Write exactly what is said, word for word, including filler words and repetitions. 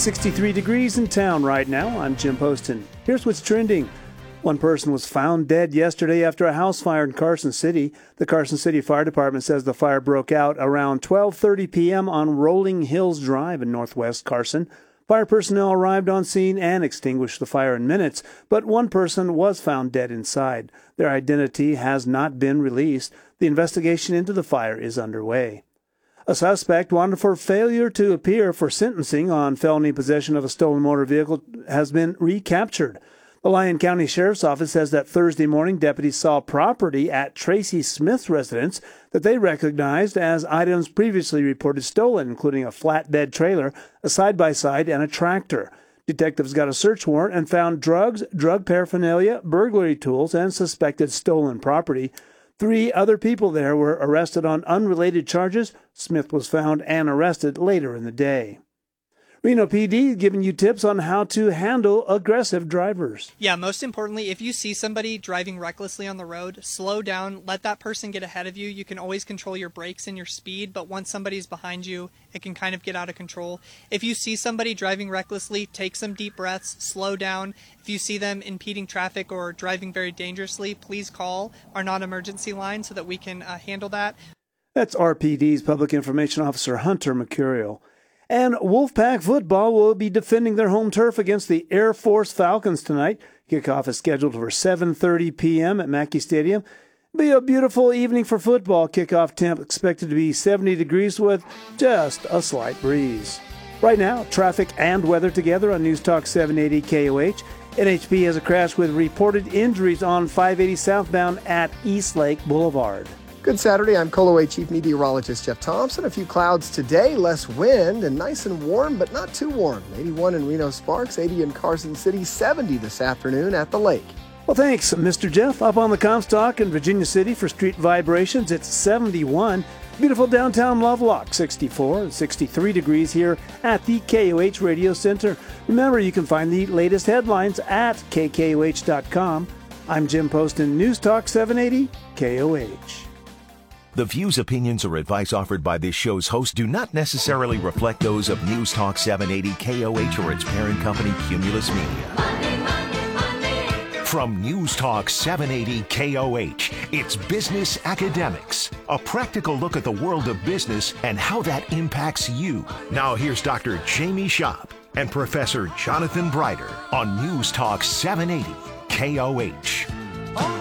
sixty-three degrees in town right now. I'm Jim Poston. Here's what's trending. One person was found dead yesterday after a house fire in Carson City. The Carson City Fire Department says the fire broke out around twelve thirty p.m. on Rolling Hills Drive in northwest Carson. Fire personnel arrived on scene and extinguished the fire in minutes, but one person was found dead inside. Their identity has not been released. The investigation into the fire is underway. A suspect wanted for failure to appear for sentencing on felony possession of a stolen motor vehicle has been recaptured. The Lyon County Sheriff's Office says that Thursday morning, deputies saw property at Tracy Smith's residence that they recognized as items previously reported stolen, including a flatbed trailer, a side-by-side, and a tractor. Detectives got a search warrant and found drugs, drug paraphernalia, burglary tools, and suspected stolen property. Three other people there were arrested on unrelated charges. Smith was found and arrested later in the day. Reno P D giving you tips on how to handle aggressive drivers. Yeah, most importantly, if you see somebody driving recklessly on the road, slow down, let that person get ahead of you. You can always control your brakes and your speed, but once somebody's behind you, it can kind of get out of control. If you see somebody driving recklessly, take some deep breaths, slow down. If you see them impeding traffic or driving very dangerously, please call our non-emergency line so that we can uh, handle that. That's R P D's Public Information Officer Hunter Mercurial. And Wolfpack football will be defending their home turf against the Air Force Falcons tonight. Kickoff is scheduled for seven thirty p.m. at Mackey Stadium. It'll be a beautiful evening for football. Kickoff temp expected to be seventy degrees with just a slight breeze. Right now, traffic and weather together on News Talk seven eighty K O H. N H P has a crash with reported injuries on five eighty southbound at Eastlake Boulevard. Good Saturday. I'm Colo A Chief Meteorologist Jeff Thompson. A few clouds today, less wind, and nice and warm, but not too warm. eighty-one in Reno Sparks, eighty in Carson City, seventy this afternoon at the lake. Well, thanks, Mister Jeff. Up on the Comstock in Virginia City for Street Vibrations, it's seventy-one. Beautiful downtown Lovelock, sixty-four and sixty-three degrees here at the K O H Radio Center. Remember, you can find the latest headlines at K K O H dot com. I'm Jim Poston, News Talk seven eighty K O H. The views, opinions, or advice offered by this show's host do not necessarily reflect those of News Talk seven eighty K O H or its parent company, Cumulus Media. Monday, Monday, Monday. From News Talk seven eighty K O H, it's Business Academics, a practical look at the world of business and how that impacts you. Now here's Doctor Jamie Shop and Professor Jonathan Brighter on News Talk seven eighty K O H.